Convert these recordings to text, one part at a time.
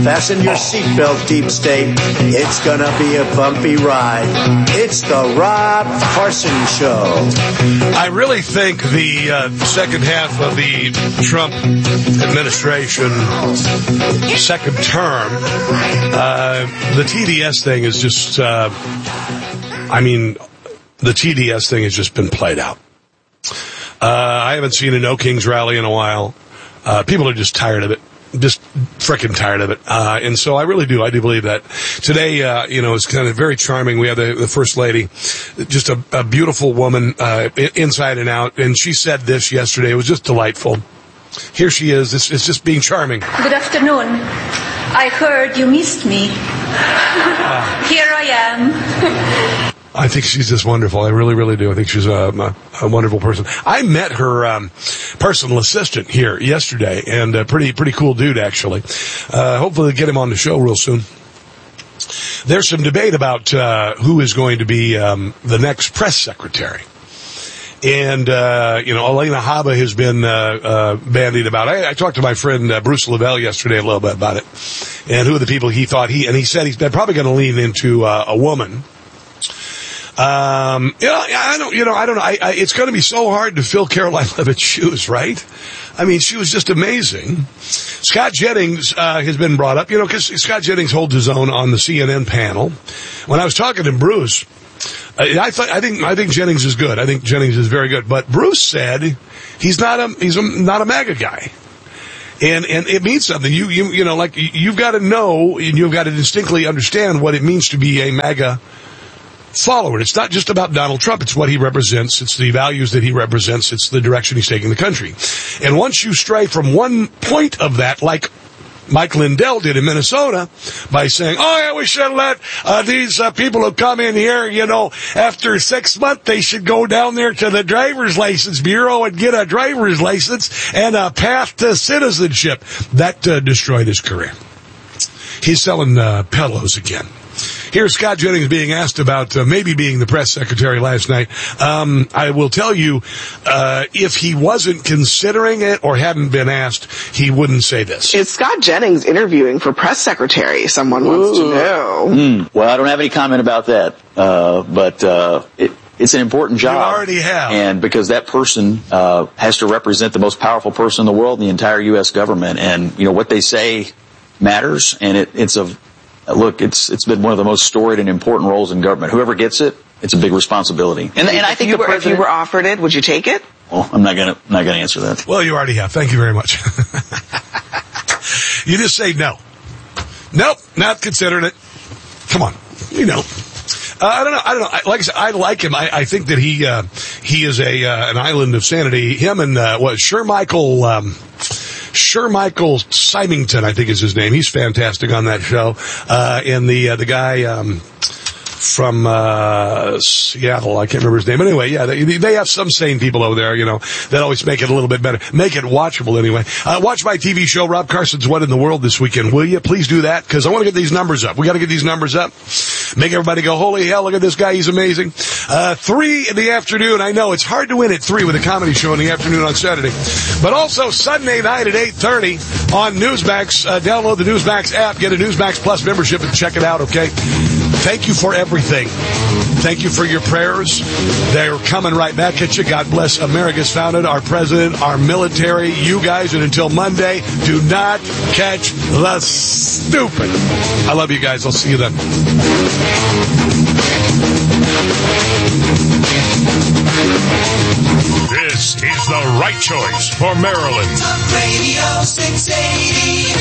Fasten your seatbelt, Deep State. It's gonna be a bumpy ride. It's the Rob Carson Show. I really think the second half of the Trump administration, second term, the TDS thing is just, the TDS thing has just been played out. I haven't seen a No Kings rally in a while. People are just tired of it. Just frickin' tired of it. And so I really do. I do believe that. Today, it's kind of very charming. We have the First Lady, just a beautiful woman, inside and out. And she said this yesterday. It was just delightful. Here she is. It's just being charming. Good afternoon. I heard you missed me. Here I am. I think she's just wonderful. I really, really do. I think she's a wonderful person. I met her personal assistant here yesterday, and a pretty cool dude, actually. Hopefully get him on the show real soon. There's some debate about who is going to be the next press secretary. And, Elena Haba has been bandied about. I talked to my friend Bruce Lavelle yesterday a little bit about it, and who are the people he thought and he said he's probably going to lean into a woman. I don't know. It's going to be so hard to fill Caroline Leavitt's shoes, right? I mean, she was just amazing. Scott Jennings has been brought up, because Scott Jennings holds his own on the CNN panel. When I was talking to Bruce, I think Jennings is good. I think Jennings is very good. But Bruce said he's not a MAGA guy. And it means something. You've got to know, and you've got to distinctly understand what it means to be a MAGA follower. It's not just about Donald Trump. It's what he represents. It's the values that he represents. It's the direction he's taking the country. And once you stray from one point of that, like Mike Lindell did in Minnesota, by saying, we should let these people who come in here, after 6 months, they should go down there to the driver's license bureau and get a driver's license and a path to citizenship. That destroyed his career. He's selling pillows again. Here's Scott Jennings being asked about maybe being the press secretary last night. I will tell you, if he wasn't considering it or hadn't been asked, he wouldn't say this. Is Scott Jennings interviewing for press secretary? Someone wants to know. Well, I don't have any comment about that, but it's an important job. You already have. And because that person has to represent the most powerful person in the world in the entire U.S. government. And, what they say matters, and it's been one of the most storied and important roles in government. Whoever gets it, it's a big responsibility. And I think if you were offered it, would you take it? Well, I'm not gonna answer that. Well, you already have. Thank you very much. You just say no. Nope, not considering it. Come on, I don't know. Like I said, I like him. I think that he is an island of sanity. Him and Shermichael Symington, I think is his name. He's fantastic on that show. And the guy from Seattle, I can't remember his name. Anyway, yeah, they have some sane people over there, that always make it a little bit better. Make it watchable anyway. Watch my TV show, Rob Carson's What in the World this weekend, will you? Please do that, because I want to get these numbers up. We got to get these numbers up. Make everybody go, holy hell, look at this guy, he's amazing. 3 in the afternoon. I know it's hard to win at 3 with a comedy show in the afternoon on Saturday. But also Sunday night at 8:30 on Newsmax. Download the Newsmax app, get a Newsmax Plus membership, and check it out, okay? Thank you for everything. Thank you for your prayers. They're coming right back at you. God bless America's founded, our president, our military, you guys. And until Monday, do not catch the stupid. I love you guys. I'll see you then. This is the right choice for Maryland. Talk Radio 680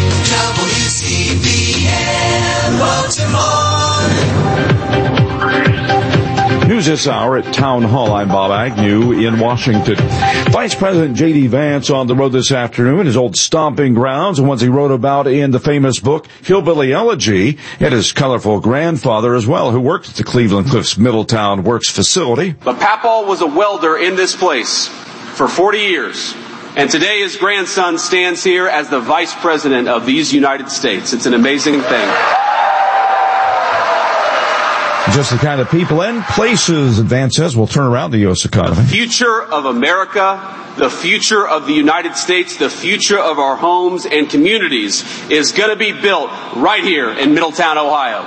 WCBM Baltimore. News this hour at Town Hall. I'm Bob Agnew in Washington. Vice President J.D. Vance on the road this afternoon, his old stomping grounds, and ones he wrote about in the famous book Hillbilly Elegy, and his colorful grandfather as well, who worked at the Cleveland Cliffs Middletown Works facility. But Papal was a welder in this place for 40 years. And today his grandson stands here as the Vice President of these United States. It's an amazing thing. Just the kind of people and places, Vance says, will turn around the U.S. economy. The future of America the future of the United States, the future of our homes and communities is going to be built right here in Middletown, Ohio.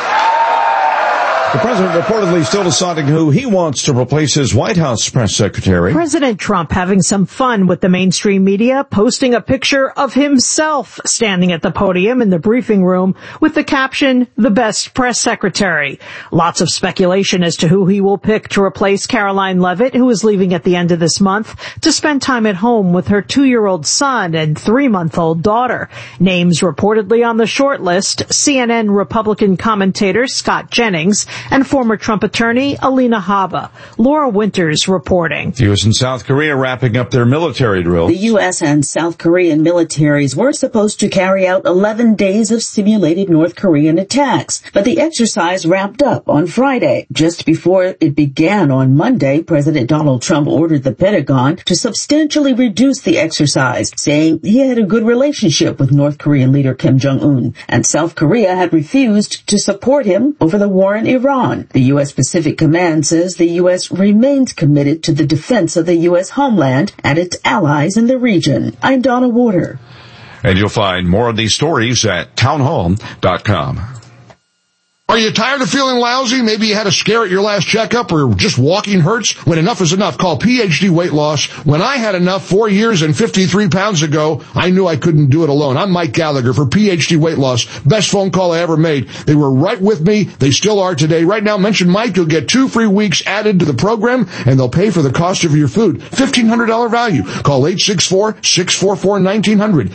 The president reportedly still deciding who he wants to replace his White House press secretary. President Trump having some fun with the mainstream media, posting a picture of himself standing at the podium in the briefing room with the caption, "The best press secretary." Lots of speculation as to who he will pick to replace Caroline Leavitt, who is leaving at the end of this month to spend time at home with her 2-year-old son and 3-month-old daughter. Names reportedly on the short list: CNN Republican commentator Scott Jennings and former Trump attorney Alina Habba. Laura Winters reporting. The U.S. and South Korea wrapping up their military drill. The U.S. and South Korean militaries were supposed to carry out 11 days of simulated North Korean attacks, but the exercise wrapped up on Friday. Just before it began on Monday, President Donald Trump ordered the Pentagon to substantially reduce the exercise, saying he had a good relationship with North Korean leader Kim Jong-un, and South Korea had refused to support him over the war in Iran. The U.S. Pacific Command says the U.S. remains committed to the defense of the U.S. homeland and its allies in the region. I'm Donna Warder. And you'll find more of these stories at townhall.com. Are you tired of feeling lousy? Maybe you had a scare at your last checkup or just walking hurts? When enough is enough, call PhD Weight Loss. When I had enough 4 years and 53 pounds ago, I knew I couldn't do it alone. I'm Mike Gallagher for PhD Weight Loss. Best phone call I ever made. They were right with me. They still are today. Right now, mention Mike. You'll get 2 free weeks added to the program, and they'll pay for the cost of your food. $1,500 value. Call 864-644-1900,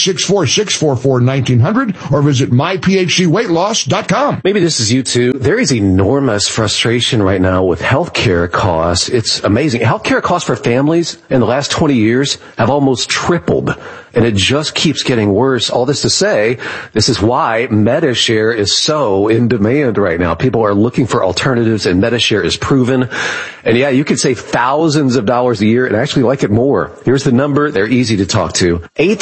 864-644-1900, or visit myphdweightloss.com. Maybe this is you too. There is enormous frustration right now with healthcare costs. It's amazing. Healthcare costs for families in the last 20 years have almost tripled, and it just keeps getting worse. All this to say, this is why MediShare is so in demand right now. People are looking for alternatives, and MediShare is proven. And yeah, you could save thousands of dollars a year and actually like it more. Here's the number. They're easy to talk to.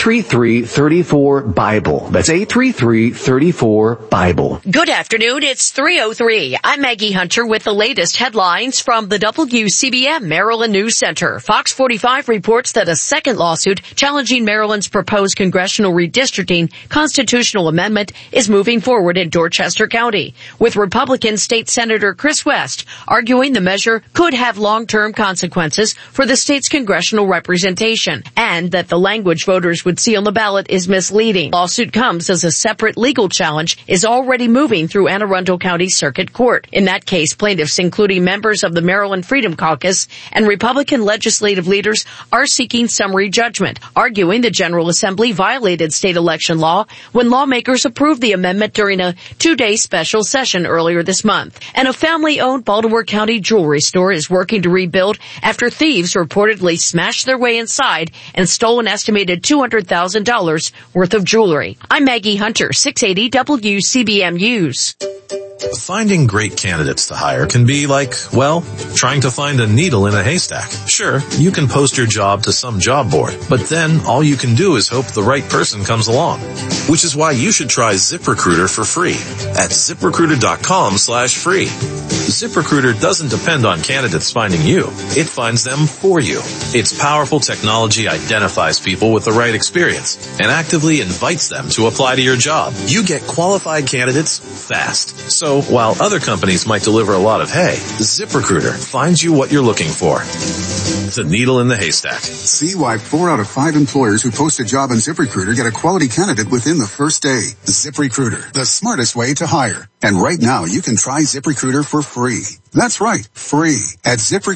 833-34-BIBLE. That's 833-34-BIBLE. Good afternoon. It's 3:03. I'm Maggie Hunter with the latest headlines from the WCBM Maryland News Center. Fox 45 reports that a second lawsuit challenging Maryland's proposed congressional redistricting constitutional amendment is moving forward in Dorchester County, with Republican State Senator Chris West arguing the measure could have long-term consequences for the state's congressional representation and that the language voters would see on the ballot is misleading. The lawsuit comes as a separate legal challenge is already moving through Anne Arundel County Circuit Court. In that case, plaintiffs, including members of the Maryland Freedom Caucus and Republican legislative leaders, are seeking summary judgment, arguing the General Assembly violated state election law when lawmakers approved the amendment during a 2-day special session earlier this month. And a family-owned Baltimore County jewelry store is working to rebuild after thieves reportedly smashed their way inside and stole an estimated $200,000 worth of jewelry. I'm Maggie Hunter, 680 WCBM News. Finding great candidates to hire can be like, well, trying to find a needle in a haystack. Sure, you can post your job to some job board, but then all you can do is hope the right person comes along. Which is why you should try ZipRecruiter for free at ZipRecruiter.com/free. ZipRecruiter doesn't depend on candidates finding you. It finds them for you. Its powerful technology identifies people with the right experience and actively invites them to apply to your job. You get qualified candidates fast. So while other companies might deliver a lot of hay, ZipRecruiter finds you what you're looking for. The needle in the haystack. See why 4 out of 5 employers who post a job on ZipRecruiter get a quality candidate within the first day. ZipRecruiter, the smartest way to hire. And right now you can try ZipRecruiter for free. That's right, free at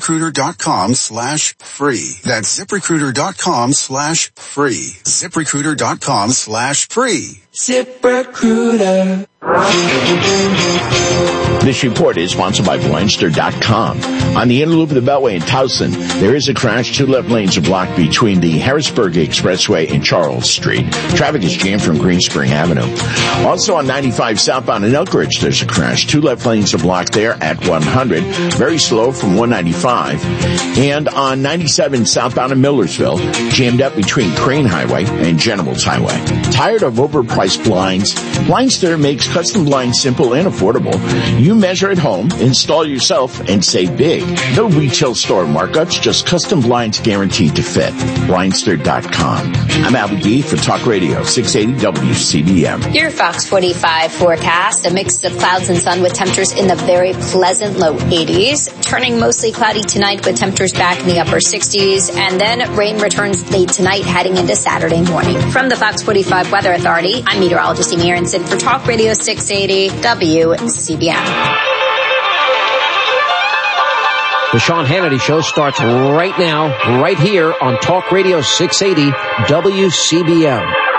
ZipRecruiter.com/free. That's ZipRecruiter.com/free. ZipRecruiter.com/free. ZipRecruiter. This report is sponsored by Blinster.com. On the inner loop of the Beltway in Towson, there is a crash. 2 left lanes are blocked between the Harrisburg Expressway and Charles Street. Traffic is jammed from Green Spring Avenue. Also on 95 southbound in Elk Ridge, there's a crash. 2 left lanes are blocked there at 100. Very slow from 195. And on 97 southbound in Millersville, jammed up between Crane Highway and Generals Highway. Tired of overpriced blinds? Blindster makes custom blinds simple and affordable. You measure at home, install yourself, and save big. No retail store markups, just custom blinds guaranteed to fit. Blindster.com. I'm Albie B for Talk Radio 680 WCBM. Your Fox 45 forecast, a mix of clouds and sun with temperatures in the very pleasant low 80s, turning mostly cloudy tonight with temperatures back in the upper 60s, and then rain returns late tonight heading into Saturday morning. From the Fox 45 Weather Authority, I'm meteorologist Amy Aronson for Talk Radio 680 WCBM. The Sean Hannity Show starts right now, right here on Talk Radio 680 WCBM.